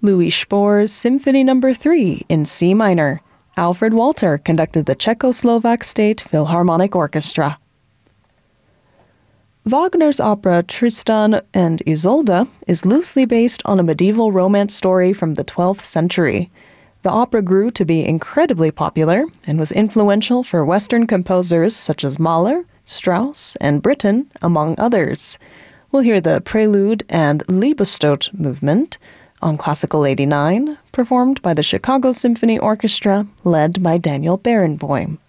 Louis Spohr's Symphony No. 3 in C minor. Alfred Walter conducted the Czechoslovak State Philharmonic Orchestra. Wagner's opera Tristan and Isolde is loosely based on a medieval romance story from the 12th century. The opera grew to be incredibly popular and was influential for Western composers such as Mahler, Strauss, and Britten, among others. We'll hear the Prelude and Liebestod movement on Classical 89, performed by the Chicago Symphony Orchestra, led by Daniel Barenboim.